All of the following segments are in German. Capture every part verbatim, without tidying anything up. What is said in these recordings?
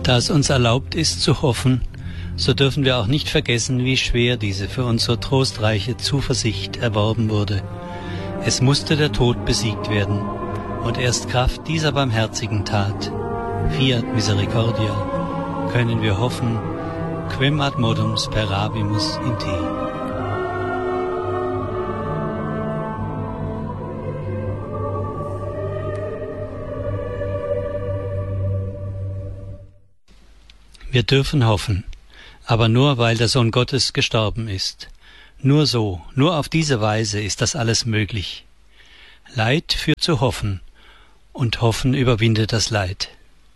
Da es uns erlaubt ist zu hoffen, so dürfen wir auch nicht vergessen, wie schwer diese für uns so trostreiche Zuversicht erworben wurde. Es musste der Tod besiegt werden, und erst Kraft dieser barmherzigen Tat, Fiat Misericordia, können wir hoffen, quem ad modum sperabimus in te. Wir dürfen hoffen, aber nur, weil der Sohn Gottes gestorben ist. Nur so, nur auf diese Weise ist das alles möglich. Leid führt zu Hoffen, und Hoffen überwindet das Leid.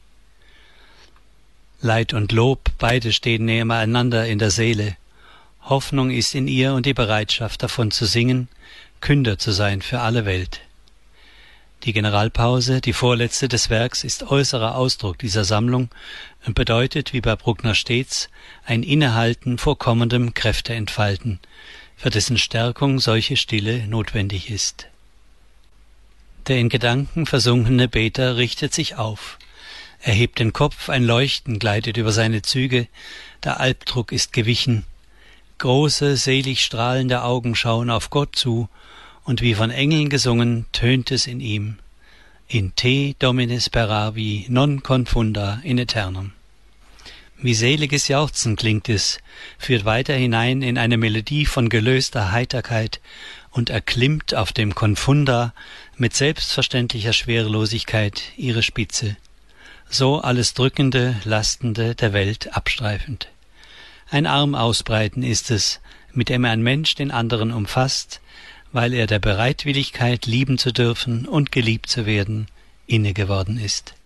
Leid und Lob, beide stehen nebeneinander in der Seele. Hoffnung ist in ihr und die Bereitschaft, davon zu singen, Künder zu sein für alle Welt. Die Generalpause, die vorletzte des Werks, ist äußerer Ausdruck dieser Sammlung und bedeutet, wie bei Bruckner stets, ein Innehalten vor kommendem Kräfteentfalten, für dessen Stärkung solche Stille notwendig ist. Der in Gedanken versunkene Beter richtet sich auf. Er hebt den Kopf, ein Leuchten gleitet über seine Züge, der Albdruck ist gewichen. Große, selig strahlende Augen schauen auf Gott zu, und wie von Engeln gesungen, tönt es in ihm. In te Domine speravi non confunda in aeternum. Wie seliges Jauchzen klingt es, führt weiter hinein in eine Melodie von gelöster Heiterkeit und erklimmt auf dem Confunda mit selbstverständlicher Schwerelosigkeit ihre Spitze, so alles Drückende, Lastende der Welt abstreifend. Ein Arm ausbreiten ist es, mit dem ein Mensch den anderen umfasst, weil er der Bereitwilligkeit, lieben zu dürfen und geliebt zu werden, inne geworden ist.